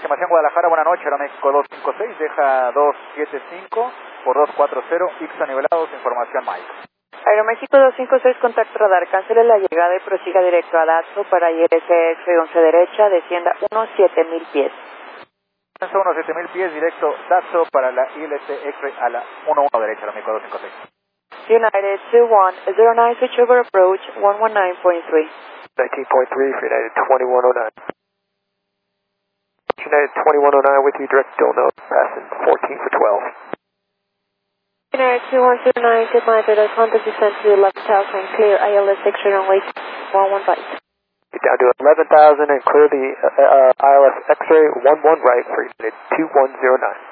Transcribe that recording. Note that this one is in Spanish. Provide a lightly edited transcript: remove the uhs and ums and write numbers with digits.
Aproximación Guadalajara, buena noche, Aeroméxico 256, deja 275 por 240, Ixta nivelados, información Mike. Aeroméxico 256, contacto radar, cancele la llegada y prosiga directo a DATSO para ILS 11 derecha, descienda 17000 pies. Descenso 17000 pies, directo DATSO para la ILS X-Ray a la 11 derecha, Aeroméxico 256. United 2109, switch over approach 119.3. 19.3 for United 2109. United 2109 with you, direct Dono, passing 14 for 12. United 2109, good night, radar contact descent to 11,000, clear ILS X-ray runway 11 right. Get down to 11,000 and clear the ILS X-ray 11 right for United 2109.